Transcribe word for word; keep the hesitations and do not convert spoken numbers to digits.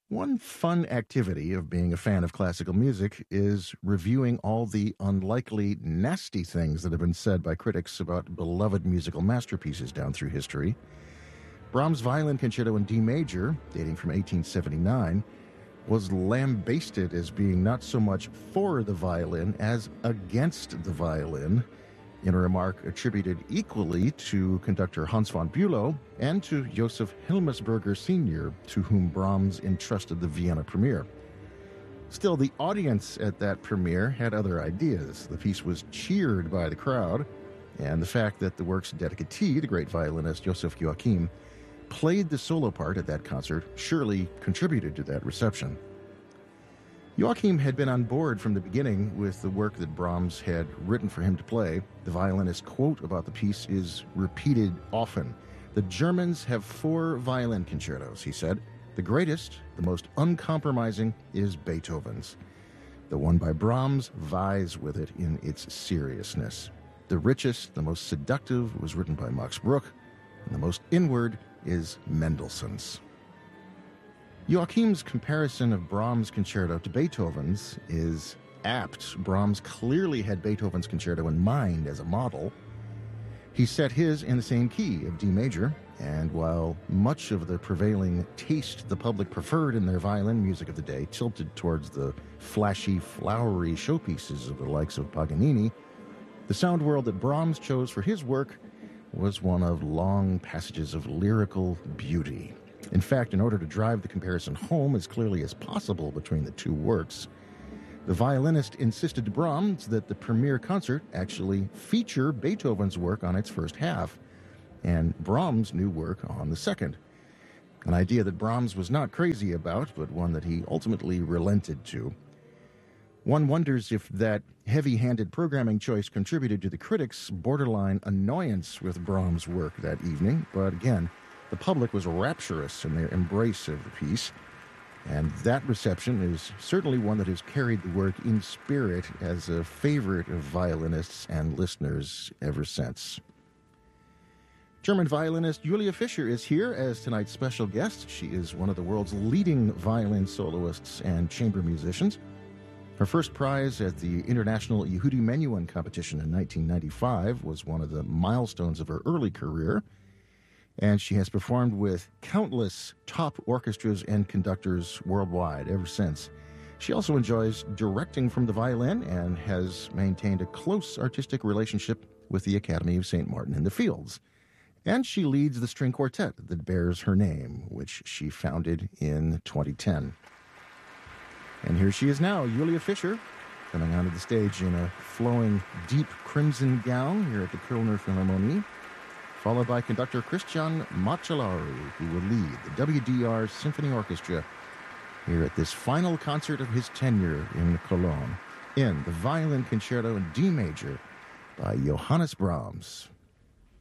One fun activity of being a fan of classical music is reviewing all the unlikely, nasty things that have been said by critics about beloved musical masterpieces down through history. Brahms' Violin Concerto in D major, dating from eighteen seventy-nine, was lambasted as being not so much for the violin as against the violin, in a remark attributed equally to conductor Hans von Bülow and to Joseph Himmelsberger Senior, to whom Brahms entrusted the Vienna premiere. Still, the audience at that premiere had other ideas. The piece was cheered by the crowd, and the fact that the work's dedicatee, the great violinist Joseph Joachim, played the solo part at that concert surely contributed to that reception. Joachim had been on board from the beginning with the work that Brahms had written for him to play. The violinist's quote about the piece is repeated often. "The Germans have four violin concertos," he said. "The greatest, the most uncompromising, is Beethoven's. The one by Brahms vies with it in its seriousness. The richest, the most seductive was written by Max Bruch, and the most inward is Mendelssohn's." Joachim's comparison of Brahms' concerto to Beethoven's is apt. Brahms clearly had Beethoven's concerto in mind as a model. He set his in the same key of D major, and while much of the prevailing taste the public preferred in their violin music of the day tilted towards the flashy, flowery showpieces of the likes of Paganini, the sound world that Brahms chose for his work was one of long passages of lyrical beauty. In fact, in order to drive the comparison home as clearly as possible between the two works, the violinist insisted to Brahms that the premiere concert actually feature Beethoven's work on its first half and Brahms' new work on the second. An idea that Brahms was not crazy about, but one that he ultimately relented to. One wonders if that heavy-handed programming choice contributed to the critics' borderline annoyance with Brahms' work that evening, but again, the public was rapturous in their embrace of the piece, and that reception is certainly one that has carried the work in spirit as a favorite of violinists and listeners ever since. German violinist Julia Fischer is here as tonight's special guest. She is one of the world's leading violin soloists and chamber musicians. Her first prize at the International Yehudi Menuhin competition in nineteen ninety-five was one of the milestones of her early career, and she has performed with countless top orchestras and conductors worldwide ever since. She also enjoys directing from the violin and has maintained a close artistic relationship with the Academy of Saint Martin in the Fields. And she leads the string quartet that bears her name, which she founded in twenty ten. And here she is now, Julia Fischer, coming onto the stage in a flowing, deep crimson gown here at the Kölner Philharmonie, followed by conductor Christian Macellari, who will lead the W D R Symphony Orchestra here at this final concert of his tenure in Cologne, in the Violin Concerto in D major by Johannes Brahms.